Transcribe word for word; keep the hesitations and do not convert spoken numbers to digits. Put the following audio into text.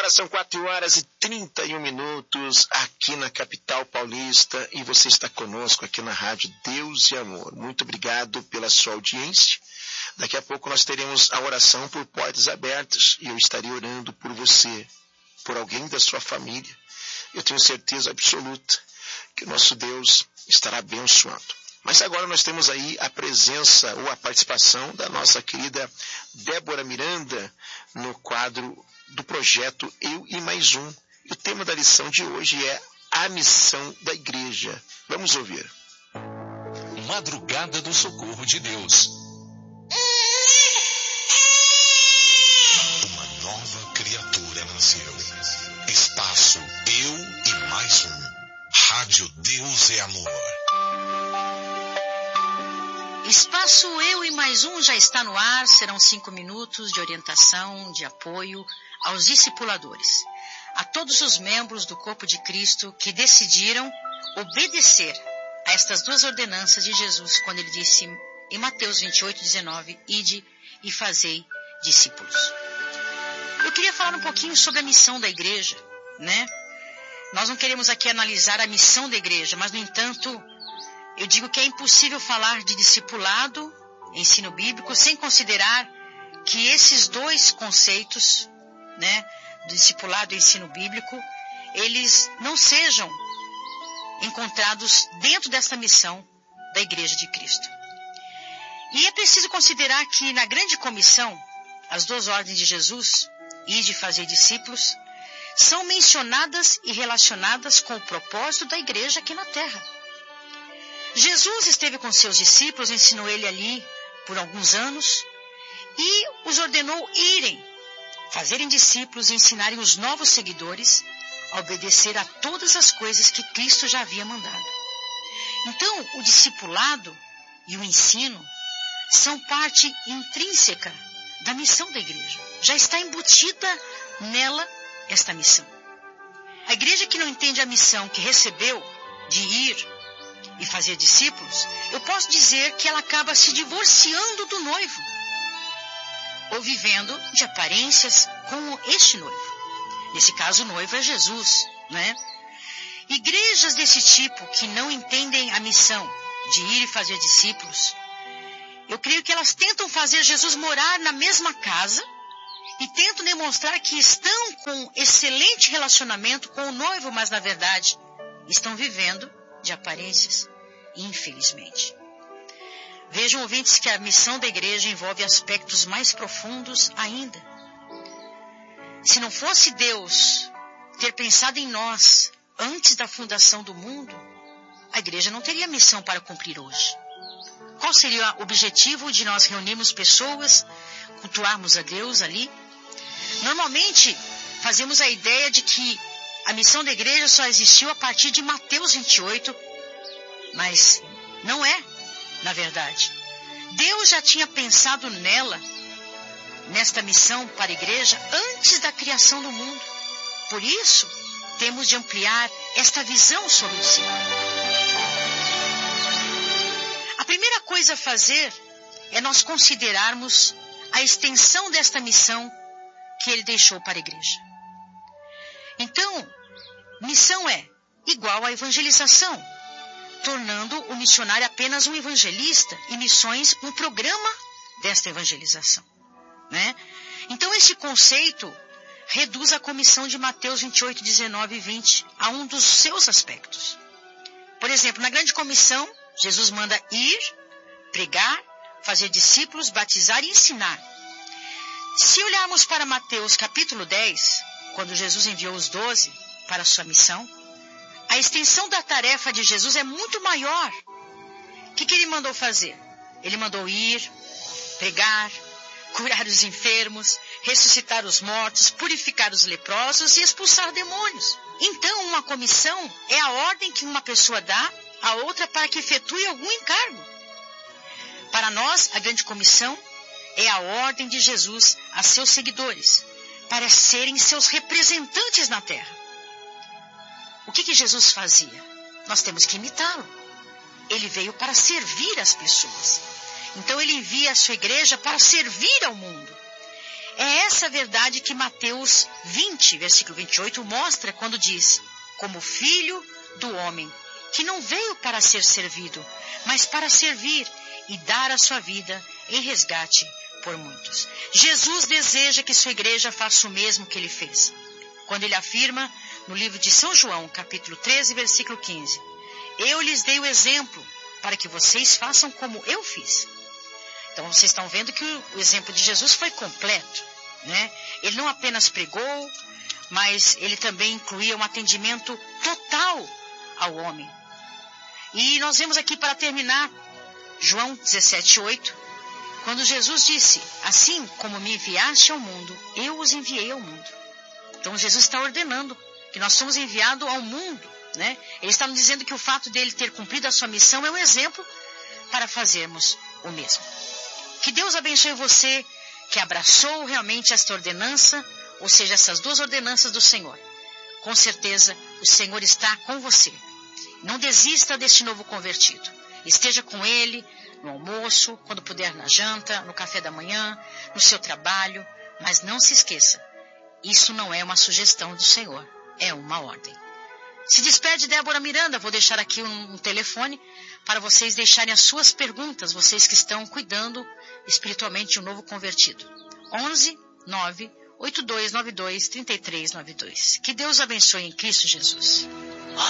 Agora são quatro horas e trinta e um minutos aqui na capital paulista e você está conosco aqui na Rádio Deus e Amor. Muito obrigado pela sua audiência. Daqui a pouco nós teremos a oração por portas abertas e eu estarei orando por você, por alguém da sua família. Eu tenho certeza absoluta que o nosso Deus estará abençoando. Mas agora nós temos aí a presença ou a participação da nossa querida Débora Miranda no quadro do projeto Eu e Mais Um. E o tema da lição de hoje é a missão da igreja. Vamos ouvir. Madrugada do Socorro de Deus. Uma nova criatura nasceu. Espaço Eu e Mais Um. Rádio Deus e Amor. Espaço Eu e Mais Um já está no ar. Serão cinco minutos de orientação, de apoio aos discipuladores, a todos os membros do corpo de Cristo que decidiram obedecer a estas duas ordenanças de Jesus, quando ele disse em Mateus vinte e oito, dezenove, ide e fazei discípulos. Eu queria falar um pouquinho sobre a missão da igreja, né? Nós não queremos aqui analisar a missão da igreja, mas, no entanto, eu digo que é impossível falar de discipulado, ensino bíblico, sem considerar que esses dois conceitos, né, do discipulado e ensino bíblico, eles não sejam encontrados dentro desta missão da Igreja de Cristo. E é preciso considerar que na grande comissão, as duas ordens de Jesus, ide fazer discípulos, são mencionadas e relacionadas com o propósito da igreja aqui na terra. Jesus esteve com seus discípulos, ensinou ele ali por alguns anos e os ordenou irem, fazerem discípulos e ensinarem os novos seguidores a obedecer a todas as coisas que Cristo já havia mandado. Então, o discipulado e o ensino são parte intrínseca da missão da igreja. Já está embutida nela esta missão. A igreja que não entende a missão que recebeu de ir e fazer discípulos, eu posso dizer que ela acaba se divorciando do noivo, ou vivendo de aparências com este noivo. Nesse caso, o noivo é Jesus, né? Igrejas desse tipo que não entendem a missão de ir e fazer discípulos, eu creio que elas tentam fazer Jesus morar na mesma casa e tentam demonstrar que estão com excelente relacionamento com o noivo, mas na verdade estão vivendo de aparências, infelizmente. Vejam, ouvintes, que a missão da igreja envolve aspectos mais profundos ainda. Se não fosse Deus ter pensado em nós antes da fundação do mundo, a igreja não teria missão para cumprir hoje. Qual seria o objetivo de nós reunirmos pessoas, cultuarmos a Deus ali? Normalmente, fazemos a ideia de que a missão da igreja só existiu a partir de Mateus vinte e oito, mas não é, na verdade. Deus já tinha pensado nela, nesta missão para a igreja, antes da criação do mundo. Por isso, temos de ampliar esta visão sobre o discípulo. A primeira coisa a fazer é nós considerarmos a extensão desta missão que ele deixou para a igreja. Então, missão é igual à evangelização, tornando o missionário apenas um evangelista e missões um programa desta evangelização, né? Então, este conceito reduz a comissão de Mateus vinte e oito, dezenove e vinte a um dos seus aspectos. Por exemplo, na grande comissão, Jesus manda ir, pregar, fazer discípulos, batizar e ensinar. Se olharmos para Mateus capítulo dez, quando Jesus enviou os doze para a sua missão, a extensão da tarefa de Jesus é muito maior. O que, que ele mandou fazer? Ele mandou ir, pregar, curar os enfermos, ressuscitar os mortos, purificar os leprosos e expulsar demônios. Então, uma comissão é a ordem que uma pessoa dá a outra para que efetue algum encargo. Para nós, a grande comissão é a ordem de Jesus a seus seguidores, para serem seus representantes na terra. O que, que Jesus fazia? Nós temos que imitá-lo. Ele veio para servir as pessoas. Então ele envia a sua igreja para servir ao mundo. É essa verdade que Mateus vinte, versículo vinte e oito, mostra quando diz: como filho do homem, que não veio para ser servido, mas para servir e dar a sua vida em resgate por muitos. Jesus deseja que sua igreja faça o mesmo que ele fez, quando ele afirma no livro de São João, capítulo treze, versículo quinze: eu lhes dei o exemplo para que vocês façam como eu fiz. Então vocês estão vendo que o exemplo de Jesus foi completo, né? Ele não apenas pregou, mas ele também incluía um atendimento total ao homem. E nós vemos aqui, para terminar, João dezessete, oito, quando Jesus disse: assim como me enviaste ao mundo, eu os enviei ao mundo. Então Jesus está ordenando que nós somos enviados ao mundo, né? Ele está nos dizendo que o fato dele ter cumprido a sua missão é um exemplo para fazermos o mesmo. Que Deus abençoe você que abraçou realmente esta ordenança, ou seja, essas duas ordenanças do Senhor. Com certeza o Senhor está com você. Não desista deste novo convertido. Esteja com ele no almoço, quando puder na janta, no café da manhã, no seu trabalho, mas não se esqueça, isso não é uma sugestão do Senhor, é uma ordem. Se despede Débora Miranda. Vou deixar aqui um, um telefone para vocês deixarem as suas perguntas, vocês que estão cuidando espiritualmente de um novo convertido. onze, nove, oito dois nove dois, três três nove dois. Que Deus abençoe em Cristo Jesus.